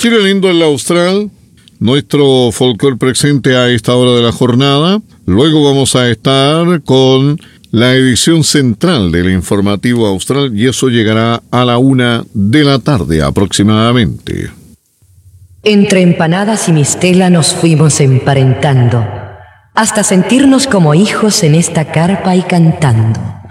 Chile lindo en la Austral, nuestro folclore presente a esta hora de la jornada. Luego vamos a estar con la edición central del informativo austral y eso llegará a la 1 de la tarde aproximadamente. Entre empanadas y mistela nos fuimos emparentando, hasta sentirnos como hijos en esta carpa y cantando.